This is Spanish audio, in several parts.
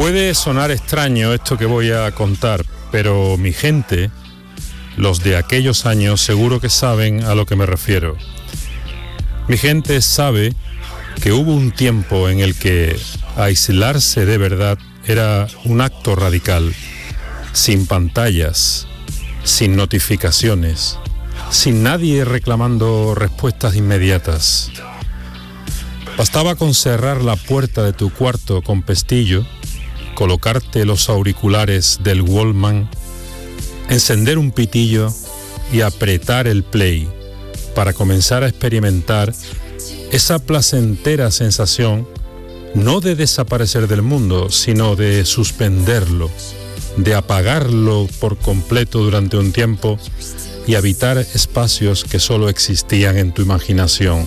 Puede sonar extraño esto que voy a contar, pero mi gente, los de aquellos años, seguro que saben a lo que me refiero. Mi gente sabe que hubo un tiempo en el que aislarse de verdad era un acto radical, sin pantallas, sin notificaciones, sin nadie reclamando respuestas inmediatas. Bastaba con cerrar la puerta de tu cuarto con pestillo, colocarte los auriculares del Walkman, encender un pitillo y apretar el play para comenzar a experimentar esa placentera sensación no de desaparecer del mundo, sino de suspenderlo, de apagarlo por completo durante un tiempo y habitar espacios que solo existían en tu imaginación.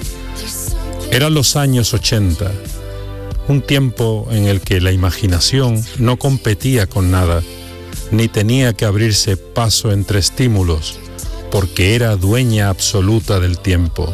Eran los años 80, un tiempo en el que la imaginación no competía con nada, ni tenía que abrirse paso entre estímulos, porque era dueña absoluta del tiempo.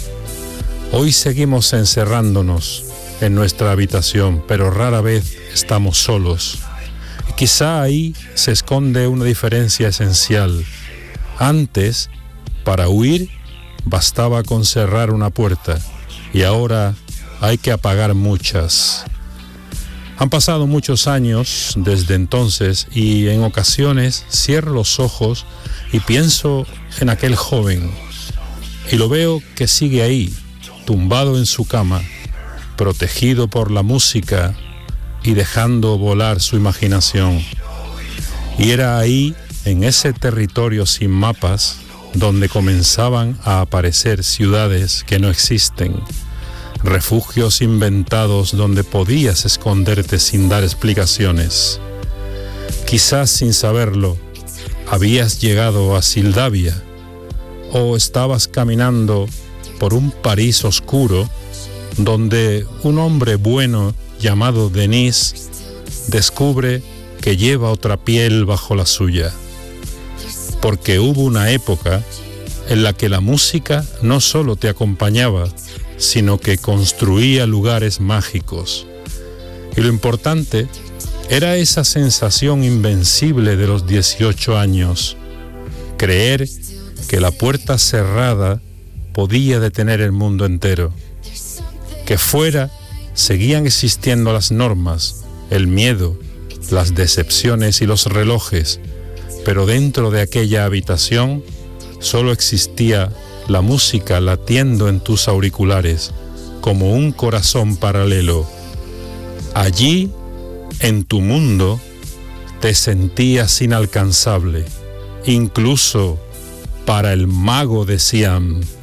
Hoy seguimos encerrándonos en nuestra habitación, pero rara vez estamos solos. Y quizá ahí se esconde una diferencia esencial. Antes, para huir, bastaba con cerrar una puerta, y ahora hay que apagar muchas. Han pasado muchos años desde entonces y en ocasiones cierro los ojos y pienso en aquel joven y lo veo que sigue ahí, tumbado en su cama, protegido por la música y dejando volar su imaginación. Y era ahí, en ese territorio sin mapas, donde comenzaban a aparecer ciudades que no existen, refugios inventados donde podías esconderte sin dar explicaciones. Quizás sin saberlo, habías llegado a Sildavia o estabas caminando por un París oscuro donde un hombre bueno llamado Denis descubre que lleva otra piel bajo la suya. Porque hubo una época en la que la música no solo te acompañaba, sino que construía lugares mágicos. Y lo importante era esa sensación invencible de los 18 años, creer que la puerta cerrada podía detener el mundo entero, que fuera seguían existiendo las normas, el miedo, las decepciones y los relojes, pero dentro de aquella habitación solo existía la música latiendo en tus auriculares como un corazón paralelo. Allí, en tu mundo, te sentías inalcanzable, incluso para el mago de Siam.